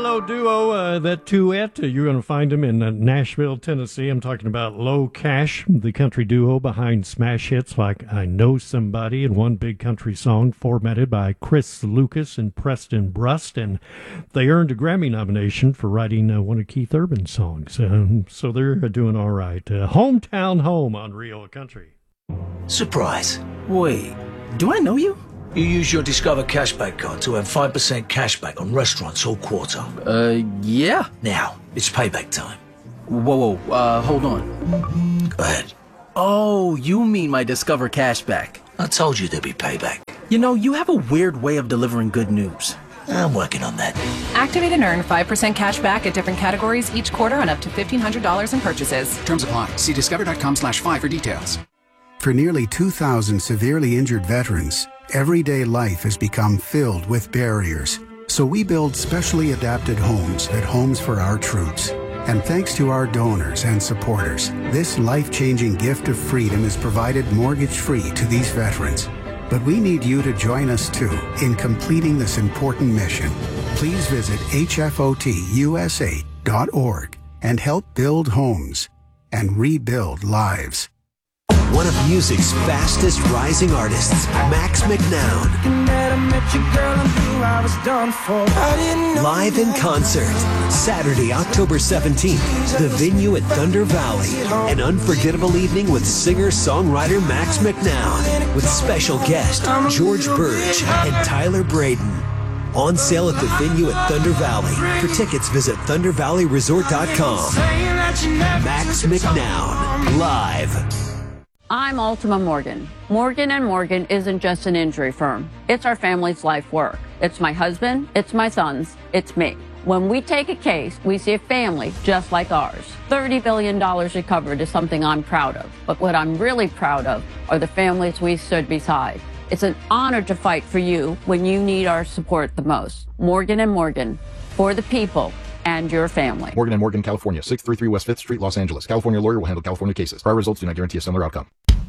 Hello, duo, that duet. You're going to find them in Nashville, Tennessee. I'm talking about Low Cash, the country duo behind smash hits like I Know Somebody and One Big Country Song, formatted by Chris Lucas and Preston Brust. And they earned a Grammy nomination for writing one of Keith Urban's songs. So they're doing all right. Hometown Home on Rio Country. Surprise. Wait, do I know you? You use your Discover cashback card to earn 5% cashback on restaurants all quarter. Yeah. Now, it's payback time. Whoa, hold on. Go ahead. Oh, you mean my Discover cashback. I told you there'd be payback. You know, you have a weird way of delivering good news. I'm working on that. Activate and earn 5% cash back at different categories each quarter on up to $1,500 in purchases. Terms apply. See discover.com/5 for details. For nearly 2,000 severely injured veterans, everyday life has become filled with barriers. So we build specially adapted homes at Homes for Our Troops. And thanks to our donors and supporters, this life-changing gift of freedom is provided mortgage-free to these veterans. But we need you to join us too in completing this important mission. Please visit hfotusa.org and help build homes and rebuild lives. One of music's fastest rising artists, Max McNown. Live in concert, Saturday, October 17th, the venue at Thunder Valley. An unforgettable evening with singer-songwriter Max McNown, with special guest George Burge and Tyler Braden. On sale at the venue at Thunder Valley. For tickets, visit ThunderValleyResort.com. Max McNown, live. I'm Ultima Morgan. Morgan & Morgan isn't just an injury firm. It's our family's life work. It's my husband, it's my sons, it's me. When we take a case, we see a family just like ours. $30 billion recovered is something I'm proud of. But what I'm really proud of are the families we stood beside. It's an honor to fight for you when you need our support the most. Morgan & Morgan, for the people and your family. Morgan & Morgan, California, 633 West 5th Street, Los Angeles. California lawyer will handle California cases. Prior results do not guarantee a similar outcome.